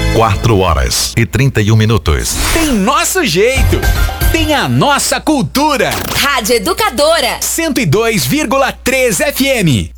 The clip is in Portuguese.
4h31. Tem nosso jeito. Tem a nossa cultura. Rádio Educadora 102,3 FM.